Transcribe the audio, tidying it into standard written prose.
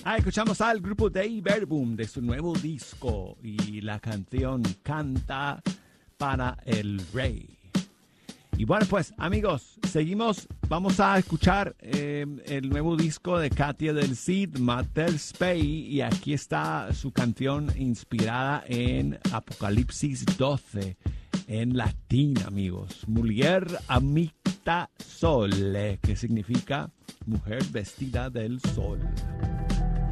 Escuchamos al grupo Dei Verbum de su nuevo disco y la canción Canta para el Rey. Y bueno, pues amigos, seguimos. Vamos a escuchar el nuevo disco de Katia del Cid, Mater Spei, y aquí está su canción inspirada en Apocalipsis 12 en latín, amigos. Mulier amicta sole, que significa mujer vestida del sol.